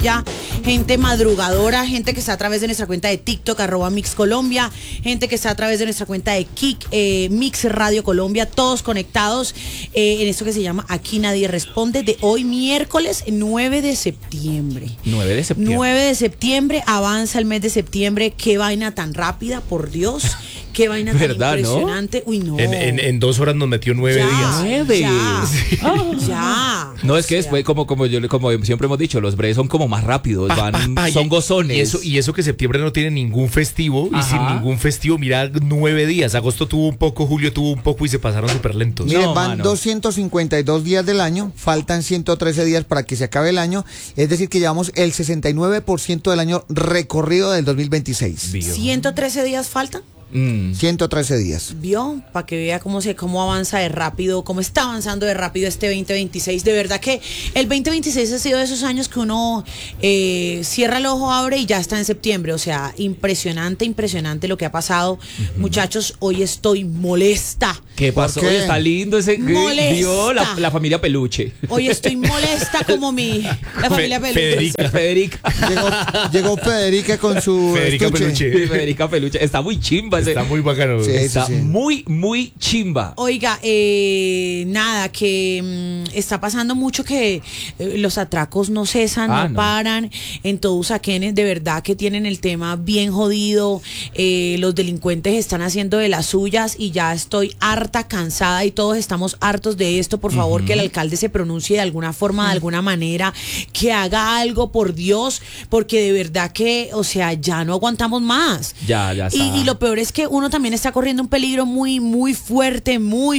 Ya, gente madrugadora, gente que está a través de nuestra cuenta de TikTok, @MixColombia, gente que está a través de nuestra cuenta de Kik, Mix Radio Colombia, todos conectados en esto que se llama Aquí Nadie Responde, de hoy miércoles 9 de septiembre. 9 de septiembre. 9 de septiembre, avanza el mes de septiembre, qué vaina tan rápida, por Dios. Qué vaina tan impresionante. ¿No? Uy, no. En 2 horas nos metió 9 días. 9. Ya, Sí. ya. No, es que después, como siempre hemos dicho, los breves son como más rápidos, son gozones. Y eso que septiembre no tiene ningún festivo, y sin ningún festivo, mira, 9 días. Agosto tuvo un poco, julio tuvo un poco y se pasaron súper lentos. Miren, van 252 días del año, faltan 113 días para que se acabe el año, es decir que llevamos el 69% del año recorrido del 2026. ¿113 días faltan? 113 días. Vio, para que vea cómo avanza de rápido, cómo está avanzando de rápido este 2026. De verdad que el 2026 ha sido de esos años que uno cierra el ojo, abre y ya está en septiembre. O sea, impresionante lo que ha pasado. Muchachos, hoy estoy molesta. ¿Qué pasó? ¿Por qué? Está lindo ese. Vio la familia Peluche. Hoy estoy molesta como la familia Peluche. Federica. Llegó Federica con su Federica estuche. Peluche. Federica Peluche. Está muy chimba. Está muy bacano. Sí. Está muy chimba. Oiga, nada, que está pasando mucho que los atracos no cesan, no paran. En todo Usaquén, de verdad que tienen el tema bien jodido. Los delincuentes están haciendo de las suyas y ya estoy harta, cansada y todos estamos hartos de esto. Por favor, que el alcalde se pronuncie de alguna forma, de alguna manera, que haga algo, por Dios, porque de verdad que, o sea, ya no aguantamos más. Ya está. Y lo peor es que uno también está corriendo un peligro muy fuerte.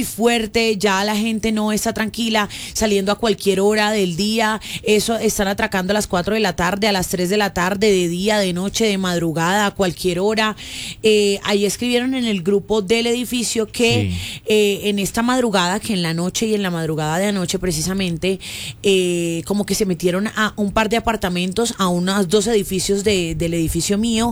Ya la gente no está tranquila saliendo a cualquier hora del día. Eso, están atracando a las 4 de la tarde, a las 3 de la tarde, de día, de noche, de madrugada, a cualquier hora. Ahí escribieron en el grupo del edificio que en esta madrugada, que en la noche y en la madrugada de anoche precisamente, como que se metieron a un par de apartamentos, a unos 2 edificios del edificio mío.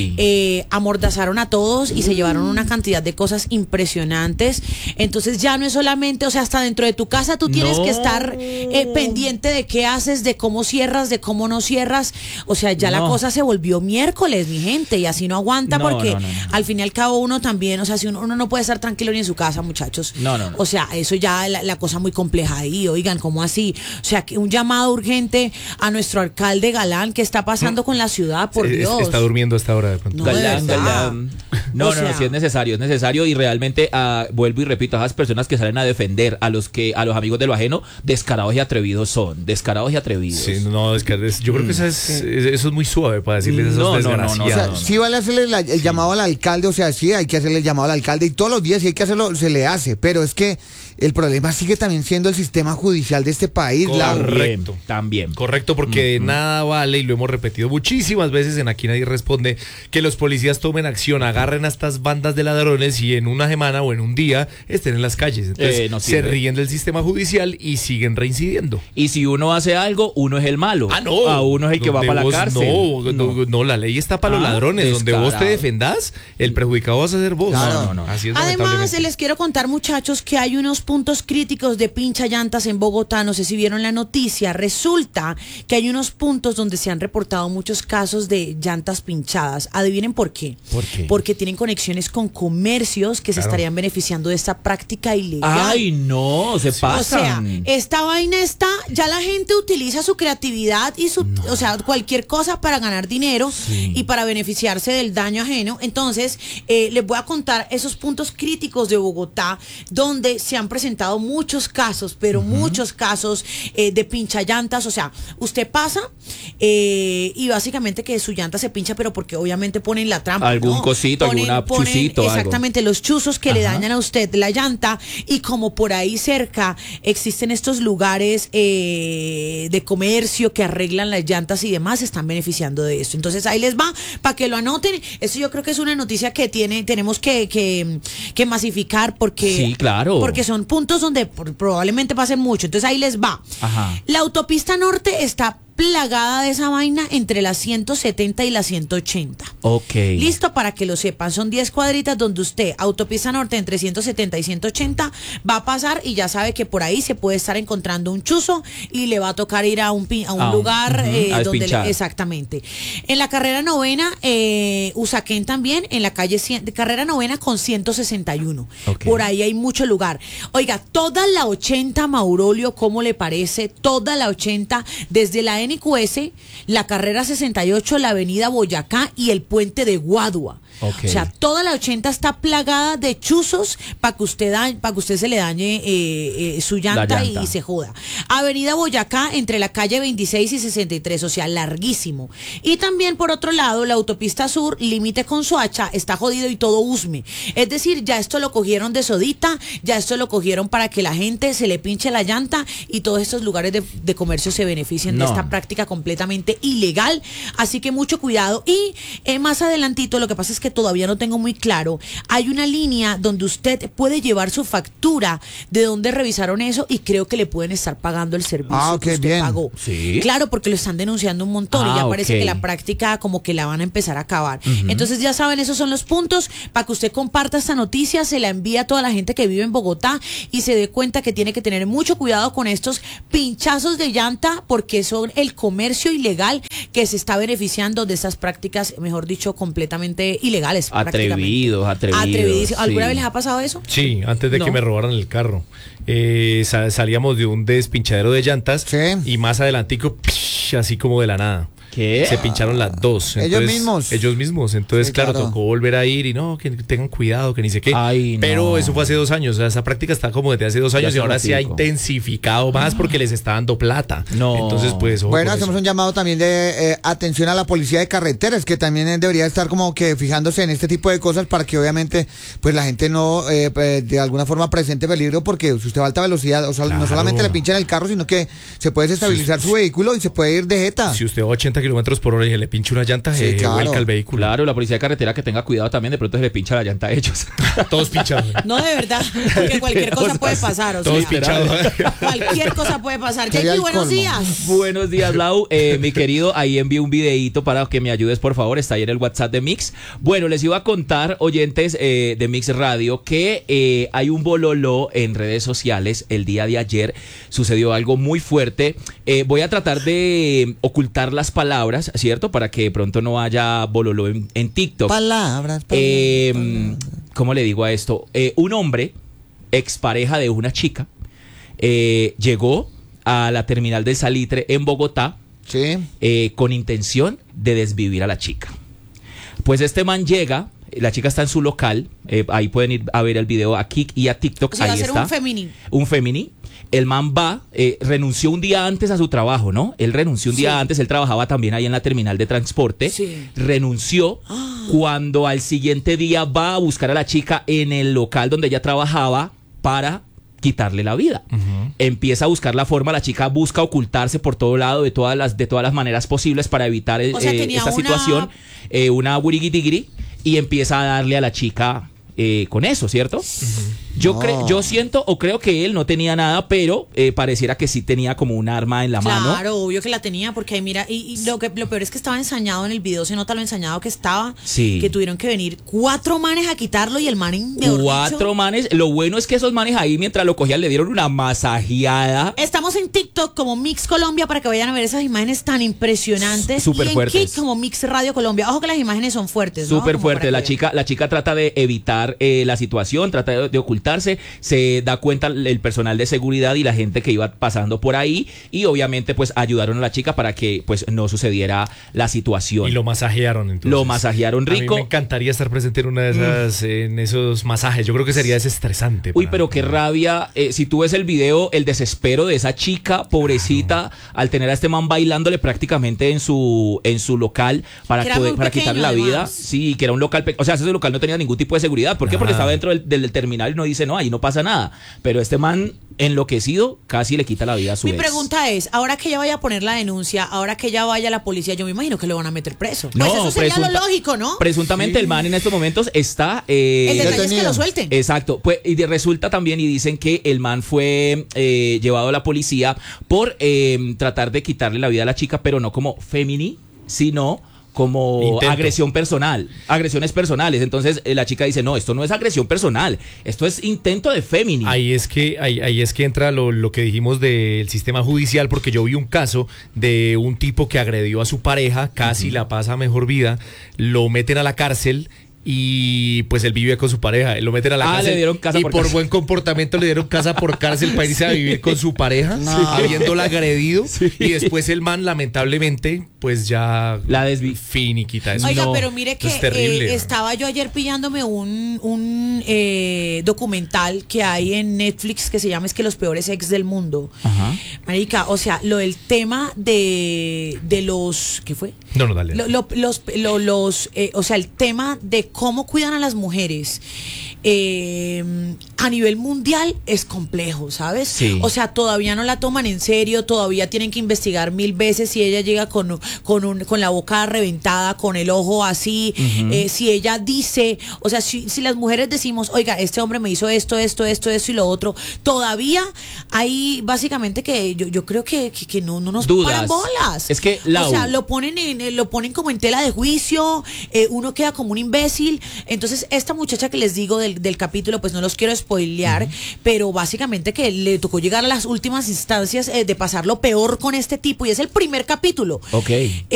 Sí. Amordazaron a todos y se llevaron una cantidad de cosas impresionantes. Entonces ya no es solamente, o sea, hasta dentro de tu casa tú tienes que estar pendiente de qué haces, de cómo cierras, de cómo no cierras. O sea, ya la cosa se volvió miércoles, mi gente, y así no aguanta porque al fin y al cabo uno también, o sea, si uno no puede estar tranquilo ni en su casa, muchachos. No. O sea, eso ya la cosa muy compleja ahí, oigan, ¿cómo así? O sea, que un llamado urgente a nuestro alcalde Galán, ¿qué está pasando con la ciudad, por Dios? Está durmiendo hasta ahora de pronto. No, Galán. No, O sea, sí es necesario y realmente vuelvo y repito, a esas personas que salen a defender a los amigos de lo ajeno, descarados y atrevidos son, Sí, no, yo creo que eso es muy suave para decirles a esos desgraciados. O sea, sí vale hacerle el llamado al alcalde, o sea, sí hay que hacerle el llamado al alcalde y todos los días si hay que hacerlo, se le hace, pero es que el problema sigue también siendo el sistema judicial de este país. Correcto. También. Correcto, porque nada vale, y lo hemos repetido muchísimas veces en Aquí Nadie Responde, que los policías tomen acción, agarren a estas bandas de ladrones y en una semana o en un día estén en las calles. Entonces se ríen del sistema judicial y siguen reincidiendo. Y si uno hace algo, uno es el malo. No. A uno es el que va para la cárcel. No, la ley está para los ladrones. Descarado. Donde vos te defendás, el perjudicado vas a ser vos. Claro. No. Así es. Además, les quiero contar, muchachos, que hay unos puntos críticos de pincha llantas en Bogotá. No sé si vieron la noticia. Resulta que hay unos puntos donde se han reportado muchos casos de llantas pinchadas. Adivinen por qué. ¿Por qué? Porque tienen conexiones con comercios que se estarían beneficiando de esta práctica ilegal. Ay, no, se pasan. O sea, esta vaina ya la gente utiliza su creatividad y o sea, cualquier cosa para ganar dinero y para beneficiarse del daño ajeno. Entonces, les voy a contar esos puntos críticos de Bogotá donde se han presentado muchos casos, pero muchos casos de pinchallantas. O sea, usted pasa y básicamente que su llanta se pincha, pero porque obviamente ponen la trampa. Algún cosito, alguna chusito. Exactamente, los chuzos que le dañan a usted la llanta, y como por ahí cerca existen estos lugares de comercio que arreglan las llantas y demás, se están beneficiando de esto. Entonces ahí les va, para que lo anoten. Eso yo creo que es una noticia que tenemos que masificar porque, sí, claro, porque son puntos donde probablemente pasen mucho. Entonces ahí les va. La autopista norte está plagada de esa vaina entre las 170 y las 180. Ok. Listo, para que lo sepan, son 10 cuadritas donde usted, autopista norte entre 170 y 180, va a pasar y ya sabe que por ahí se puede estar encontrando un chuzo y le va a tocar ir a un lugar a donde despinchar. exactamente. En la carrera novena, Usaquén también, en la calle carrera novena con 161. Ok. Por ahí hay mucho lugar. Oiga, toda la 80, Maurolio, ¿cómo le parece? Toda la 80, desde la NQS, la carrera 68, la avenida Boyacá y el puente de Guadua. Ok. O sea, toda la 80 está plagada de chuzos para que usted se le dañe su llanta y se joda. Avenida Boyacá entre la calle 26 y 63, o sea, larguísimo. Y también por otro lado, la autopista sur, límite con Soacha, está jodido y todo Usme. Es decir, ya esto lo cogieron de sodita, ya esto lo cogieron para que la gente se le pinche la llanta y todos estos lugares de comercio se beneficien de esta práctica completamente ilegal. Así que mucho cuidado. Y más adelantito, lo que pasa es que todavía no tengo muy claro, hay una línea donde usted puede llevar su factura de dónde revisaron eso y creo que le pueden estar pagando el servicio que usted pagó. ¿Sí? Claro, porque lo están denunciando un montón y ya parece que la práctica como que la van a empezar a acabar. Entonces ya saben, esos son los puntos para que usted comparta esta noticia, se la envía a toda la gente que vive en Bogotá y se dé cuenta que tiene que tener mucho cuidado con estos pinchazos de llanta porque son el comercio ilegal que se está beneficiando de estas prácticas, mejor dicho, completamente ilegales. Atrevidos. ¿Alguna Sí. vez les ha pasado eso? Sí, antes de que me robaran el carro. Salíamos de un despinchadero de llantas y más adelantico, así como de la nada. ¿Qué? Se pincharon las dos. Entonces, ellos mismos. Entonces, Sí, claro, claro. tocó volver a ir y no, que tengan cuidado, que ni sé qué. Ay, no. Pero eso fue hace 2 años. O sea, esa práctica está como desde hace 2 años hace y ahora se ha ratico. intensificado más porque les está dando plata. No. Entonces, pues. ojo Bueno, con hacemos eso. un llamado también de atención a la policía de carreteras, que también debería estar como que fijándose en este tipo de cosas para que obviamente pues la gente no de alguna forma presente peligro, porque si usted va a alta velocidad, o sea, no solamente le pinchan el carro, sino que se puede desestabilizar su vehículo y se puede ir de jeta. Si usted va a 80 kilómetros por hora y le pincha una llanta, Sí, claro. vuelca el vehículo. Claro, la policía de carretera que tenga cuidado también, de pronto se le pincha la llanta a ellos. Todos pinchados. No, de verdad, porque cualquier cosa puede pasar. O Todos sea, pinchados. cualquier cosa puede pasar. Sería Jackie, el buenos colmo. días. Buenos días, Lau. Mi querido, ahí envié un videíto para que me ayudes, por favor. Está ahí en el WhatsApp de Mix. Bueno, les iba a contar, oyentes de Mix Radio, que hay un bololó en redes sociales. El día de ayer sucedió algo muy fuerte. Voy a tratar de ocultar las palabras, ¿cierto? Para que de pronto no haya bololó en TikTok. Palabras. ¿Cómo le digo a esto? Un hombre, expareja de una chica, llegó a la terminal del Salitre en Bogotá Sí. con intención de desvivir a la chica. Pues este man llega, la chica está en su local, ahí pueden ir a ver el video aquí y a TikTok, O sea, va a ahí ser está. un feminin. Un femini. El man va, renunció un día antes a su trabajo, ¿no? Él renunció un día antes, él trabajaba también ahí en la terminal de transporte. Sí. Renunció cuando al siguiente día va a buscar a la chica en el local donde ella trabajaba para quitarle la vida. Empieza a buscar la forma, la chica busca ocultarse por todo lado, de todas las maneras posibles para evitar O sea, tenía esta una- situación, una wirigitigiri, y empieza a darle a la chica con eso, ¿cierto? Yo siento o creo que él no tenía nada, pero pareciera que sí tenía como un arma en la mano. Claro, obvio que la tenía, porque ahí mira, y lo peor es que estaba ensañado en el video, se nota lo ensañado que estaba, Sí. que tuvieron que venir 4 manes a quitarlo y el man, mejor 4 dicho, manes. Lo bueno es que esos manes ahí, mientras lo cogían, le dieron una masajeada. Estamos en TikTok como Mix Colombia para que vayan a ver esas imágenes tan impresionantes. Súper y en fuertes. Kick como Mix Radio Colombia. Ojo que las imágenes son fuertes, ¿no? Súper Como fuerte. para La que vean. chica trata de evitar la situación, trata de ocultarse. Se da cuenta el personal de seguridad y la gente que iba pasando por ahí. Y obviamente, pues ayudaron a la chica para que pues no sucediera la situación. Y lo masajearon, entonces. Lo masajearon rico. A mí me encantaría estar presente en una de esas, en esos masajes. Yo creo que sería desestresante. Uy, pero qué rabia. Si tú ves el video, el desespero de esa chica, pobrecita, al tener a este man bailándole prácticamente en su local para Que era muy para pequeño, quitarle la vida. además. Sí, que era un local. O sea, ese local no tenía ningún tipo de seguridad. ¿Por qué? Porque Nada. estaba dentro del terminal y no dice, no, ahí no pasa nada. Pero este man, enloquecido, casi le quita la vida a su Mi ex. pregunta es, ahora que ella vaya a poner la denuncia, ahora que ella vaya a la policía, yo me imagino que lo van a meter preso. No, pues eso sería lo lógico, ¿no? Presuntamente el man en estos momentos está... El detalle es que lo suelten. Exacto. Pues, y resulta también, y dicen que el man fue llevado a la policía por tratar de quitarle la vida a la chica, pero no como femini, sino como agresión personal, agresiones personales. Entonces la chica dice, no, esto no es agresión personal, esto es intento de femini. Ahí es que entra lo que dijimos del sistema judicial, porque yo vi un caso de un tipo que agredió a su pareja, casi la pasa a mejor vida, lo meten a la cárcel. Y pues él vive con su pareja, lo meten a la cárcel, le dieron casa y por por cárcel. buen comportamiento le dieron casa por cárcel para irse a vivir con su pareja, habiéndola agredido, y después el man lamentablemente pues ya la finiquita. Eso Oiga, no, pero mire que es terrible, estaba yo ayer pillándome un documental que hay en Netflix que se llama Es que los peores ex del mundo. Ajá. Marica, o sea, lo del tema de los... ¿Qué fue? No, dale. O sea, el tema de cómo cuidan a las mujeres a nivel mundial es complejo, ¿sabes? Sí. O sea, todavía no la toman en serio, todavía tienen que investigar 1000 veces si ella llega con la boca reventada, con el ojo así, si ella dice, o sea, si las mujeres decimos, oiga, este hombre me hizo esto y lo otro, todavía hay básicamente que yo creo que no nos paran bolas. Es que o sea, lo ponen como en tela de juicio, uno queda como un imbécil. Entonces, esta muchacha que les digo del capítulo, pues no los quiero spoilear, pero básicamente que le tocó llegar a las últimas instancias de pasar lo peor con este tipo, y es el primer capítulo. Ok.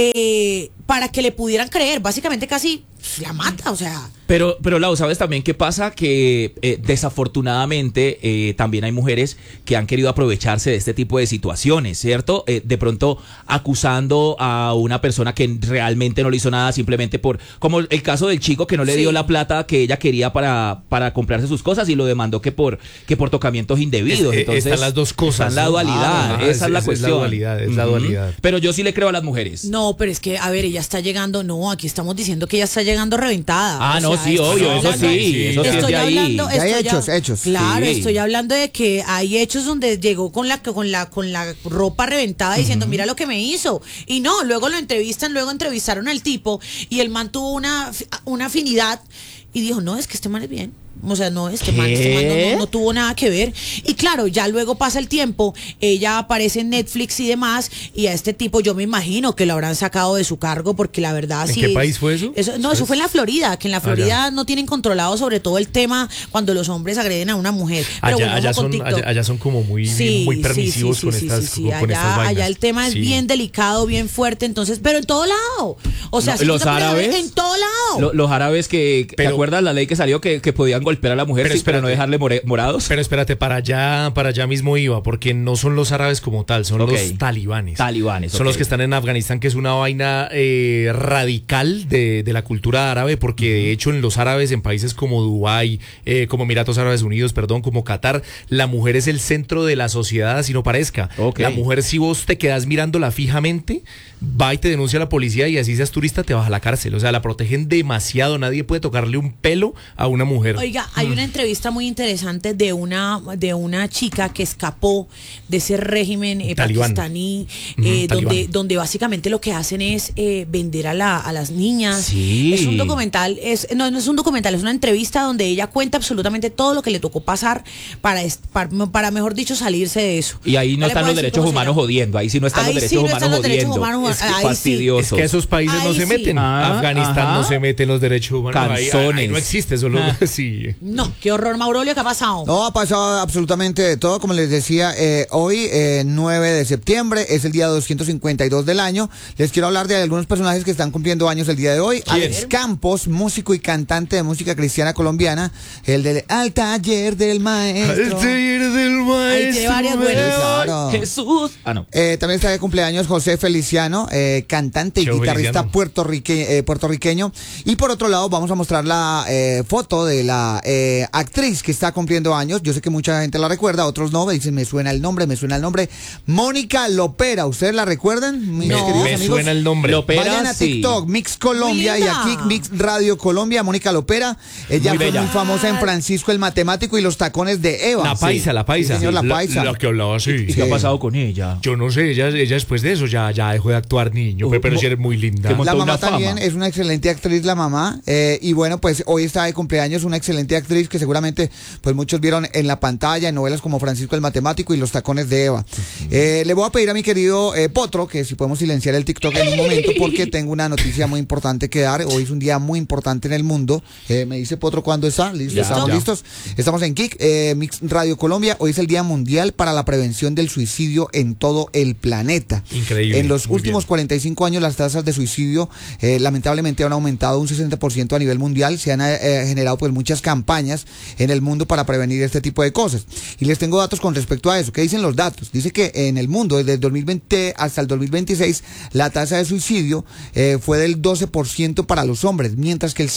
Para que le pudieran creer, básicamente casi la mata, o sea. Pero Lau, ¿sabes también qué pasa? Que desafortunadamente también hay mujeres que han querido aprovecharse de este tipo de situaciones, ¿cierto? De pronto acusando a una persona que realmente no le hizo nada, simplemente como el caso del chico que no le dio la plata que ella quería para comprarse sus cosas y lo demandó que por tocamientos indebidos. Entonces, están las dos cosas. Están la dualidad, esa es la cuestión. Es la dualidad. Pero yo sí le creo a las mujeres. No, pero es que, a ver, ella está llegando, no, aquí estamos diciendo que ella está llegando reventada. Ah, o no, sea, sí, obvio, eso sí, eso sí es de ahí. Ya hay hechos. Claro, Sí. estoy hablando de que hay hechos donde llegó con la ropa reventada diciendo, mira lo que me hizo. Y no, luego entrevistaron al tipo y el man tuvo una afinidad y dijo, no, es que este man es bien. O sea, no, este man no tuvo nada que ver. Y claro, ya luego pasa el tiempo, ella aparece en Netflix y demás, y a este tipo yo me imagino que lo habrán sacado de su cargo, porque la verdad ¿En sí. qué país fue eso? Eso fue en la Florida, que en la Florida no tienen controlado sobre todo el tema cuando los hombres agreden a una mujer. Pero allá son como muy permisivos con estas vainas. Allá el tema es bien delicado, bien fuerte, entonces, pero en todo lado. O sea, No, los árabes, en todo lado. Los árabes ¿te acuerdas la ley que salió que podían golpear a la mujer pero no dejarle morados? Pero espérate, para allá mismo iba, porque no son los árabes como tal, son los talibanes. Son los que están en Afganistán, que es una vaina radical de la cultura árabe, porque de hecho en los árabes, en países como Dubái, como Emiratos Árabes Unidos, como Qatar, la mujer es el centro de la sociedad, así no parezca. La mujer, si vos te quedas mirándola fijamente, va y te denuncia a la policía, y así seas turista te vas a la cárcel. O sea, la protegen demasiado, nadie puede tocarle un pelo a una mujer. Oiga, hay una entrevista muy interesante de una chica que escapó de ese régimen pakistaní, donde básicamente lo que hacen es vender a las niñas. Sí. Es un documental, no es un documental, es una entrevista donde ella cuenta absolutamente todo lo que le tocó pasar para mejor dicho, salirse de eso. Y ahí no están los derechos humanos jodiendo, ahí sí no están los derechos humanos jodiendo. Es fastidioso. Es que esos países no se meten. Afganistán no se meten los derechos humanos. Ahí no existe, solo sí. No, qué horror, Maurolio, ¿qué ha pasado? No, ha pasado absolutamente de todo, como les decía, hoy, 9 de septiembre, es el día 252 del año. Les quiero hablar de algunos personajes que están cumpliendo años el día de hoy. Alex Campos, músico y cantante de música cristiana colombiana, el del Al Taller del Maestro. Al Taller del Maestro. Ahí tiene varias buenas. Claro. Jesús. También está de cumpleaños José Feliciano, cantante y guitarrista puertorriqueño. Y por otro lado, vamos a mostrar la foto de la la actriz que está cumpliendo años. Yo sé que mucha gente la recuerda, otros no, me dicen, me suena el nombre. Mónica Lopera, ¿ustedes la recuerdan? Me suena el nombre. Lopera, vayan a TikTok, Mix Colombia, y aquí Mix Radio Colombia, Mónica Lopera. Ella fue muy famosa en Francisco el Matemático y los tacones de Eva. La paisa. Sí, señor, la paisa. La que hablaba así. ¿Y qué ha pasado con ella? Yo no sé, ella después de eso ya dejó de actuar, niño, pero sí eres muy linda. La mamá también es una excelente actriz, la mamá. Y bueno, pues hoy está de cumpleaños una excelente actriz que seguramente pues muchos vieron en la pantalla, en novelas como Francisco el Matemático y los tacones de Eva. Le voy a pedir a mi querido Potro que si podemos silenciar el TikTok en un momento, porque tengo una noticia muy importante que dar. Hoy es un día muy importante en el mundo. Me dice Potro cuándo está. ¿Listo? ¿Estamos listos? Estamos en Kik, Mix Radio Colombia. Hoy es el Día Mundial para la Prevención del Suicidio en todo el planeta. Increíble. En los últimos 45 años las tasas de suicidio lamentablemente han aumentado un 60% a nivel mundial. Se han generado pues muchas campañas en el mundo para prevenir este tipo de cosas. Y les tengo datos con respecto a eso. ¿Qué dicen los datos? Dice que en el mundo desde el 2020 hasta el 2026 la tasa de suicidio fue del 12% para los hombres, mientras que el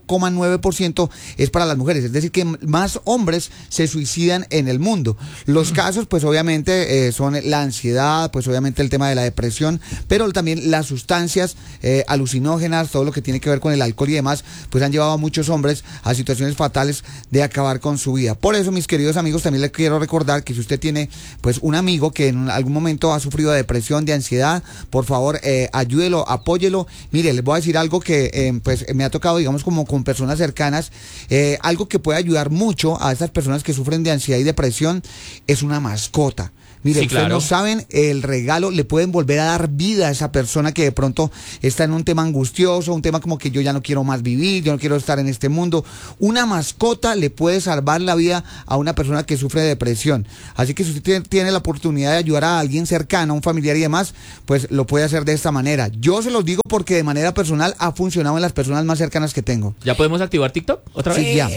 5,9% es para las mujeres. Es decir, que más hombres se suicidan en el mundo. Los casos pues obviamente son la ansiedad, pues obviamente el tema de la depresión, pero también las sustancias alucinógenas, todo lo que tiene que ver con el alcohol y demás, pues han llevado a muchos hombres a situaciones fatales de acabar con su vida. Por eso, mis queridos amigos, también les quiero recordar que si usted tiene pues un amigo que en algún momento ha sufrido de depresión, de ansiedad, por favor ayúdelo, apóyelo. Mire, les voy a decir algo que pues me ha tocado, digamos, como con personas cercanas, algo que puede ayudar mucho a estas personas que sufren de ansiedad y depresión es una mascota. Mire, sí, ustedes claro. no saben, el regalo le pueden volver a dar vida a esa persona que de pronto está en un tema angustioso, un tema como que yo ya no quiero más vivir, yo no quiero estar en este mundo. Una mascota le puede salvar la vida a una persona que sufre de depresión. Así que si usted tiene la oportunidad de ayudar a alguien cercano, a un familiar y demás, pues lo puede hacer de esta manera. Yo se los digo porque de manera personal ha funcionado en las personas más cercanas que tengo. ¿Ya podemos activar TikTok otra vez? Sí, ya.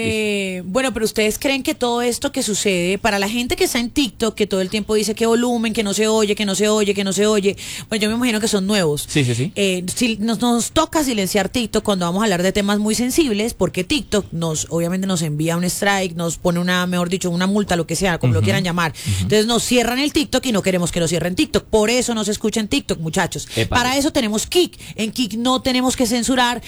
Bueno, pero ustedes creen que todo esto que sucede, para la gente que está en TikTok, que todo el tiempo dice que volumen, que no se oye, que no se oye, que no se oye, pues yo me imagino que son nuevos. Sí. Si nos toca silenciar TikTok cuando vamos a hablar de temas muy sensibles, porque TikTok obviamente nos envía un strike, nos pone mejor dicho, una multa, lo que sea, como lo quieran llamar. Entonces nos cierran el TikTok y no queremos que nos cierren TikTok. Por eso no se escucha en TikTok, muchachos. Para eso tenemos Kik. En Kik no tenemos que censurar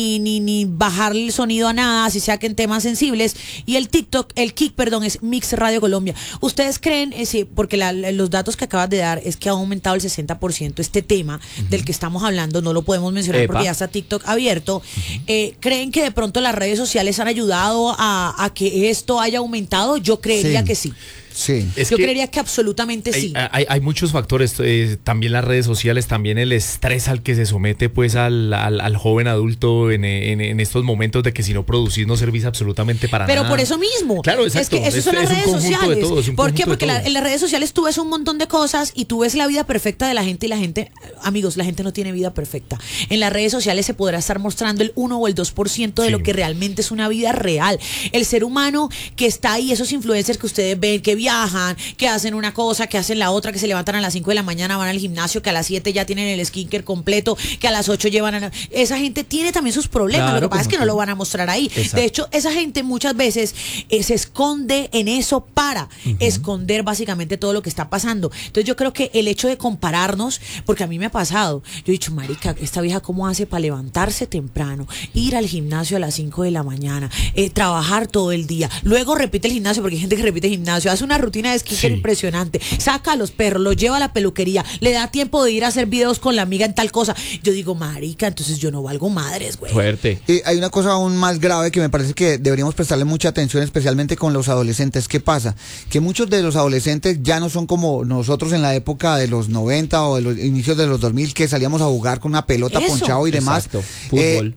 ni bajarle el sonido a nada, si sea que en temas sensibles. Y el Kik, es Mix Radio Colombia. ¿Ustedes creen, porque los datos que acabas de dar es que ha aumentado el 60% este tema del que estamos hablando, no lo podemos mencionar porque ya está TikTok abierto? ¿Creen que de pronto las redes sociales han ayudado a que esto haya aumentado? Yo creería que sí. Sí. Yo creería que absolutamente sí. Hay muchos factores, también las redes sociales, también el estrés al que se somete pues al joven adulto en estos momentos de que si no producís no servís absolutamente para nada. Pero por eso mismo. Claro, exacto. Es que eso son las redes sociales. ¿Por qué? Porque en las redes sociales tú ves un montón de cosas y tú ves la vida perfecta de la gente y la gente, amigos, la gente no tiene vida perfecta. En las redes sociales se podrá estar mostrando el 1 o el 2% de lo que realmente es una vida real. El ser humano que está ahí, esos influencers que ustedes ven, que viajan, que hacen una cosa, que hacen la otra, que se levantan a las 5 de la mañana, van al gimnasio, que a las 7 ya tienen el skincare completo, que a las 8 llevan esa gente tiene también sus problemas. Claro, lo que pasa es que no lo van a mostrar ahí. Exacto. De hecho, esa gente muchas veces se esconde en eso para esconder básicamente todo lo que está pasando. Entonces yo creo que el hecho de compararnos, porque a mí me ha pasado, yo he dicho, marica, esta vieja cómo hace para levantarse temprano, ir al gimnasio a las 5 de la mañana, trabajar todo el día, luego repite el gimnasio, porque hay gente que repite el gimnasio, hace una rutina de skincare impresionante, saca a los perros, los lleva a la peluquería, le da tiempo de ir a hacer videos con la amiga en tal cosa. Yo digo, marica, entonces yo no valgo madres, güey. Fuerte. Y hay una cosa aún más grave que me parece que deberíamos prestarle mucha atención, especialmente con los adolescentes. ¿Qué pasa? Que muchos de los adolescentes ya no son como nosotros en la época de los 90 o de los inicios de los 2000, que salíamos a jugar con una pelota, ponchado y demás. Fútbol.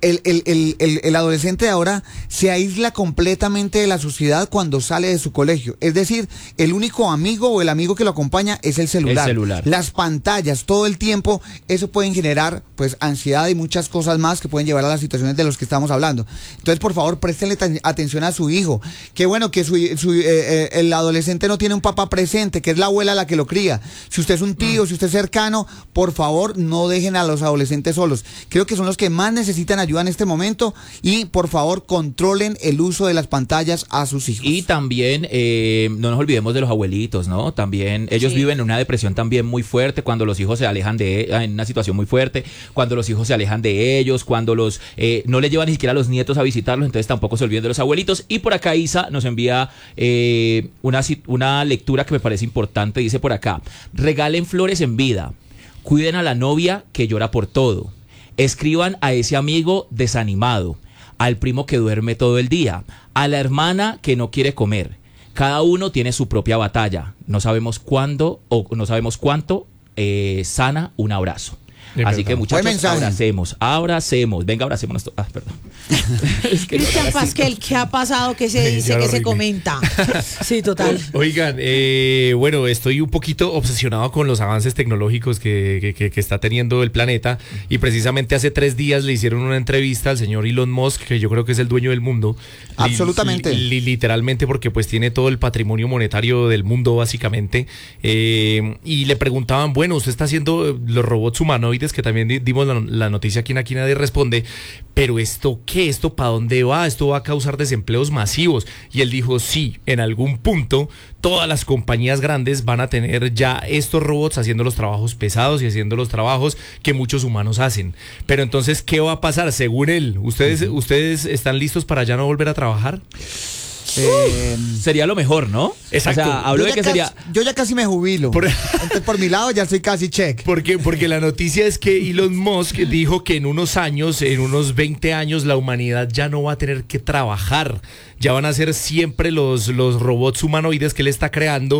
El adolescente ahora se aísla completamente de la sociedad cuando sale de su colegio. Es decir, el único amigo o el amigo que lo acompaña es el celular. Las pantallas, todo el tiempo, eso pueden generar pues ansiedad y muchas cosas más que pueden llevar a las situaciones de los que estamos hablando. Entonces, por favor, préstenle atención a su hijo. Qué bueno que el adolescente no tiene un papá presente, que es la abuela la que lo cría. Si usted es un tío, si usted es cercano, por favor, no dejen a los adolescentes solos. Creo que son los que más necesitan ayuda en este momento y, por favor, controlen el uso de las pantallas a sus hijos. Y también, no nos olvidemos de los abuelitos, ¿no? También ellos viven en una depresión también muy fuerte cuando los hijos se alejan en una situación muy fuerte, cuando los hijos se alejan de ellos, cuando no les llevan ni siquiera a los nietos a visitarlos, entonces tampoco se olviden de los abuelitos. Y por acá Isa nos envía una lectura que me parece importante, dice por acá: regalen flores en vida, cuiden a la novia que llora por todo, escriban a ese amigo desanimado, al primo que duerme todo el día, a la hermana que no quiere comer. Cada uno tiene su propia batalla. No sabemos cuándo o no sabemos cuánto sana un abrazo. Así que muchachos, abracemos. Venga, abracémonos. Perdón. Es que Cristian Pasquel, ¿qué ha pasado? ¿Qué se dice? ¿Qué se comenta? Sí, total. Oigan, bueno, estoy un poquito obsesionado con los avances tecnológicos que está teniendo el planeta, y precisamente hace 3 días le hicieron una entrevista al señor Elon Musk, que yo creo que es el dueño del mundo. Absolutamente. Literalmente, porque pues tiene todo el patrimonio monetario del mundo, básicamente. Y le preguntaban, bueno, usted está haciendo los robots humanoides, que también dimos la noticia aquí en Aquí Nadie Responde, pero ¿esto qué? ¿Esto para dónde va? ¿Esto va a causar desempleos masivos? Y él dijo, sí, en algún punto todas las compañías grandes van a tener ya estos robots haciendo los trabajos pesados y haciendo los trabajos que muchos humanos hacen. Pero entonces, ¿qué va a pasar? Según él, ¿ustedes están listos para ya no volver a trabajar? Sería lo mejor, ¿no? Exacto. O sea, hablo de que sería... Yo ya casi me jubilo. Entonces, por mi lado, ya estoy casi check. Porque la noticia es que Elon Musk dijo que en unos años, en unos 20 años, la humanidad ya no va a tener que trabajar. Ya van a ser siempre los robots humanoides que él está creando,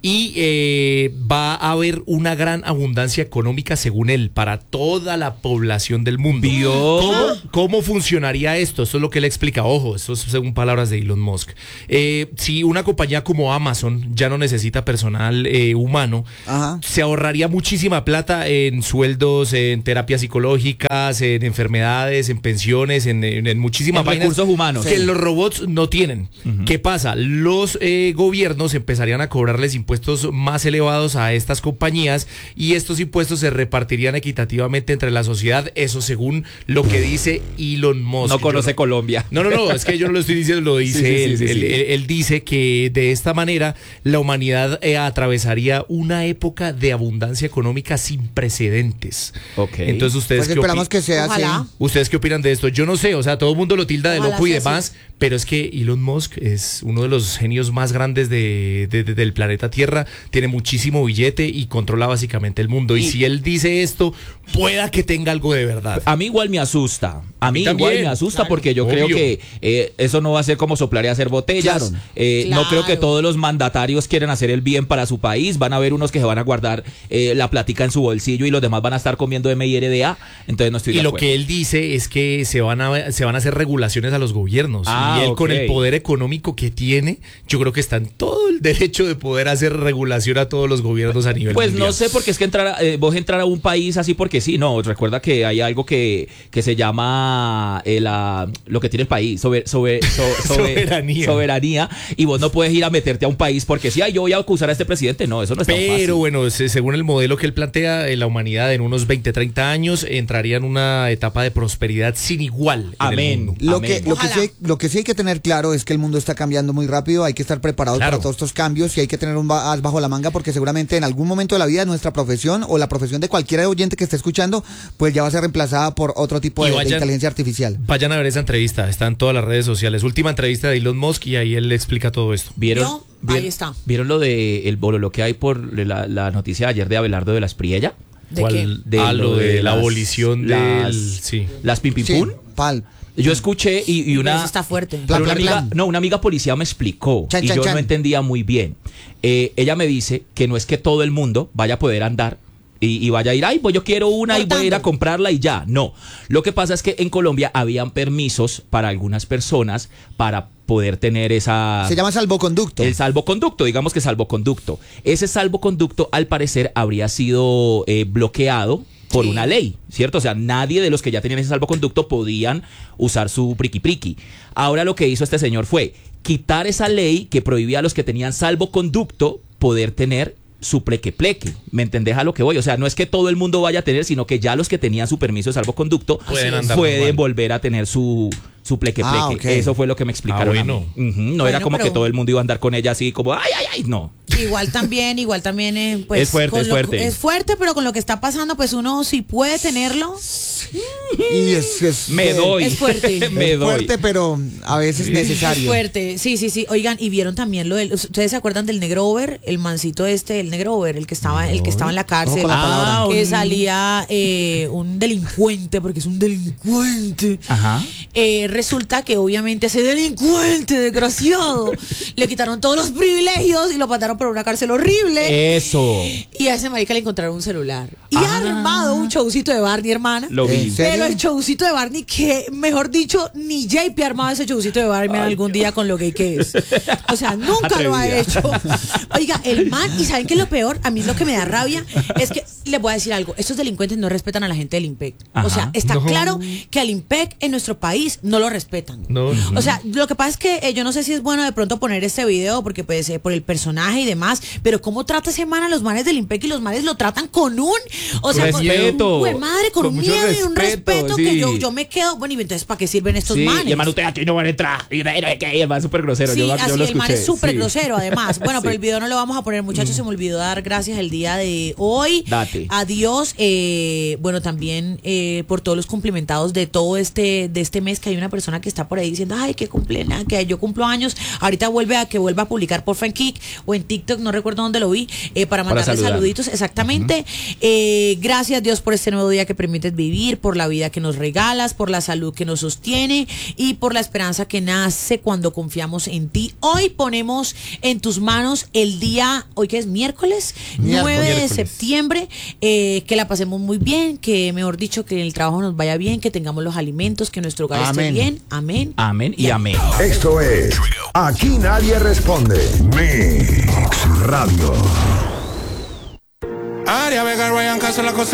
y va a haber una gran abundancia económica, según él, para toda la población del mundo. ¿Cómo funcionaría esto? Esto es lo que él explica. Ojo, esto es según palabras de Elon Musk. Si una compañía como Amazon ya no necesita personal humano, se ahorraría muchísima plata en sueldos, en terapias psicológicas, en enfermedades, en pensiones, en muchísimas vainas, recursos humanos que los robots no tienen. ¿Qué pasa? Los gobiernos empezarían a cobrarles impuestos más elevados a estas compañías, y estos impuestos se repartirían equitativamente entre la sociedad. Eso según lo que dice Elon Musk. No conoce Colombia. No, es que yo no lo estoy diciendo, lo dice él. Él dice que de esta manera la humanidad atravesaría una época de abundancia económica sin precedentes. Entonces, ¿ustedes pues esperamos que sea así? ¿Ustedes qué opinan de esto? Yo no sé, o sea, todo el mundo lo tilda de loco y demás, pero es que Elon Musk es uno de los genios más grandes del planeta Tierra, tiene muchísimo billete y controla básicamente el mundo. Y si él dice esto, pueda que tenga algo de verdad. A mí igual me asusta. Porque yo creo que eso no va a ser como soplar y hacer botellas. No creo que todos los mandatarios quieran hacer el bien para su país. Van a haber unos que se van a guardar la plática en su bolsillo y los demás van a estar comiendo MIRDA. Entonces no estoy de acuerdo. Y lo que él dice es que se van a hacer regulaciones a los gobiernos. Y él, con el poder económico que tiene, yo creo que está en todo el derecho de poder hacer regulación a todos los gobiernos a nivel mundial. No sé, porque es que vos entrar a un país así porque sí, no. Recuerda que hay algo que se llama lo que tiene el país, soberanía, y vos no puedes ir a meterte a un país porque sí, yo voy a acusar a este presidente. No, eso no es tan fácil. Pero bueno, según el modelo que él plantea, la humanidad en unos 20, 30 años entraría en una etapa de prosperidad sin igual. Amén. Lo que sí hay que tener claro es que el mundo está cambiando muy rápido, hay que estar preparados para todos estos cambios, y hay que tener un as bajo la manga, porque seguramente en algún momento de la vida nuestra profesión o la profesión de cualquier oyente que esté escuchando, pues ya va a ser reemplazada por otro tipo de inteligencia artificial. Vayan a ver esa entrevista, está en todas las redes sociales. Última entrevista de Elon Musk, y ahí él le explica todo esto. Ahí está. ¿Vieron lo lo que hay por la noticia de ayer de Abelardo de la Espriella? ¿De qué? Lo de la abolición de las Pimpipún. Yo escuché y una... Eso está fuerte. Una amiga policía me explicó y yo no entendía muy bien. Ella me dice que no es que todo el mundo vaya a poder andar y vaya a ir, ay, pues yo quiero una y voy a ir a comprarla y ya. No, lo que pasa es que en Colombia habían permisos para algunas personas para poder tener esa... Se llama salvoconducto. El salvoconducto, digamos que salvoconducto. Ese salvoconducto al parecer habría sido bloqueado por una ley, ¿cierto? O sea, nadie de los que ya tenían ese salvoconducto podían usar su priqui priqui. Ahora lo que hizo este señor fue quitar esa ley que prohibía a los que tenían salvoconducto poder tener su pleque-pleque. ¿Me entendés a lo que voy? O sea, no es que todo el mundo vaya a tener, sino que ya los que tenían su permiso de salvoconducto pueden volver a tener su pleque-pleque. Okay. Eso fue lo que me explicaron a mí. No era como que todo el mundo iba a andar con ella así como, ay, no. Igual también, pues... Es fuerte, es fuerte. Es fuerte, pero con lo que está pasando, pues uno si puede tenerlo... Y me doy. Es fuerte. Me doy. Fuerte, pero a veces necesario. Es fuerte, sí. Oigan, y vieron también lo del... ¿Ustedes se acuerdan del negro over? El mancito el negro over, el que estaba en la cárcel. Que salía un delincuente, porque es un delincuente. Ajá. Resulta que obviamente ese delincuente desgraciado le quitaron todos los privilegios y lo mandaron por una cárcel horrible. Eso. Y a ese marica le encontraron un celular. Y ha armado un showcito de Barney, hermana. Lo vi. Pero el showcito de Barney, que mejor dicho, ni JP ha armado ese showcito de Barney algún día con lo gay que es. O sea, nunca lo ha hecho. Oiga, el man, y ¿saben qué es lo peor? A mí lo que me da rabia es que, les voy a decir algo, estos delincuentes no respetan a la gente del IMPEC. O sea, está claro que al IMPEC en nuestro país no lo respetan. O sea, lo que pasa es que yo no sé si es bueno de pronto poner este video porque pues por el personaje y demás, pero cómo trata ese man a los manes del IMPEC y los manes lo tratan con un, o sea, respeto, con un miedo y un respeto sí. que yo me quedo, bueno, y entonces ¿para qué sirven estos manes? Y el man, usted aquí no van a entrar, y el man es súper grosero. Sí, yo así, lo escuché. el man es súper grosero además. Bueno, Sí. pero el video no lo vamos a poner, muchachos, se me olvidó dar gracias el día de hoy. Date. A Dios, bueno, también por todos los cumplimentados de todo de este mes, que hay una persona que está por ahí diciendo, ay, que cumplen, que yo cumplo años, ahorita vuelva a publicar por FanKick o en TikTok, no recuerdo dónde lo vi, para mandarle saluditos, exactamente. Gracias Dios por este nuevo día que permites vivir, por la vida que nos regalas, por la salud que nos sostiene y por la esperanza que nace cuando confiamos en ti. Hoy ponemos en tus manos el día, hoy que es miércoles 9 de septiembre, que la pasemos muy bien, que mejor dicho, que el trabajo nos vaya bien, que tengamos los alimentos, que nuestro hogar esté bien. Amén. Amén y amén. Esto es Aquí Nadie Responde. Mix Radio. Aria Vega, Ryan Castro, la cosa.